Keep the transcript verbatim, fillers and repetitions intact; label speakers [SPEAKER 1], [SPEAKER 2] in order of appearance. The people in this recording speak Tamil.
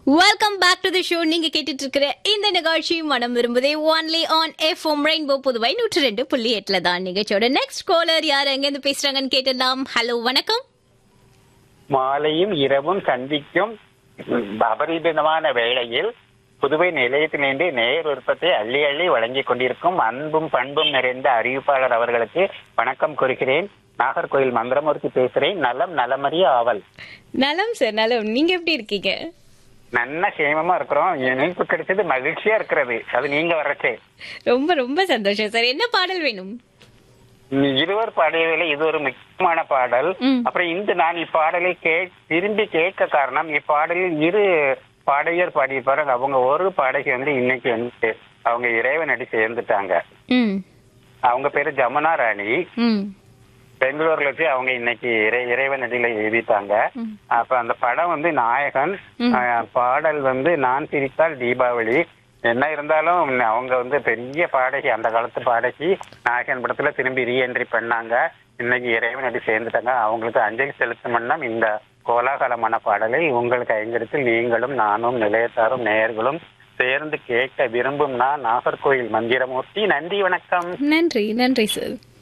[SPEAKER 1] Welcome back to the show. நீங்க கேட்டுட்டு இருக்கிற இந்த நிகழ்ச்சி மனம் விரும்புதே only on FM rainbow Puduvai நூற்றி ரெண்டு புள்ளி எட்டுல தான். நிகழ்ச்சியோட நெக்ஸ்ட் காலர் யார் எங்க இருந்து பேசுறாங்கன்னு கேட்டலாம். ஹலோ, வணக்கம்.
[SPEAKER 2] மாலையும் இரவும் சந்திக்கும் அபரிதமான வேளையில் புதுவை நிலையத்திலிருந்து நேர் விருப்பத்தை அள்ளி அள்ளி வழங்கிக் கொண்டிருக்கும் அன்பும் பண்பும் நிறைந்த அறிவிப்பாளர் அவர்களுக்கு வணக்கம் கூறுகிறேன். நாகர்கோயில் மந்திரமூர்த்தி பேசுறேன். நலம் நலமறிய ஆவல்.
[SPEAKER 1] நலம் சார், நலம். நீங்க எப்படி இருக்கீங்க?
[SPEAKER 2] நல்ல சேமமா இருக்கிறோம். இணைப்பு கிடைச்சது மகிழ்ச்சியா இருக்கிறது. அது நீங்க வர்றச்சே
[SPEAKER 1] ரொம்ப ரொம்ப சந்தோஷம் சார். என்ன பாடல் வேணும்?
[SPEAKER 2] இருவர் பாடியதில் இது ஒரு முக்கியமான பாடல். அப்புறம் இந்த நான் இப்பாடலை கே திரும்பி கேட்க காரணம், இப்பாடலில் இரு பாடகர் பாடியிருப்பாரு. அவங்க ஒரு பாடகி வந்து இன்னைக்கு வந்து அவங்க இறைவனடி சேர்ந்துட்டாங்க. அவங்க பேரு ஜமுனா ராணி. பெங்களூர்ல வச்சு அவங்க இன்னைக்கு இறை இறைவனடியில எழுதிட்டாங்க. அப்ப அந்த படம் வந்து நாயகன், பாடல் வந்து நான் சிரித்தால் தீபாவளி. என்ன இருந்தாலும் அவங்க வந்து பெரிய பாடகி, அந்த காலத்து பாடகி. நாயகன் படத்துல திரும்பி ரீஎன்ட்ரி பண்ணாங்க. இன்னைக்கு இறைவனடி சேர்ந்துட்டாங்க. அவங்களுக்கு அஞ்சலி செலுத்தும் வண்ணம் இந்த கோலாகலமான பாடலை உங்களுக்கு ஐங்கரத்தில் நீங்களும் நானும் நிலையத்தாரும் நேயர்களும் சேர்ந்து கேட்க விரும்பும் நான் நாகர்கோயில் மந்திரமூர்த்தி. நன்றி, வணக்கம்.
[SPEAKER 1] நன்றி, நன்றி சார்.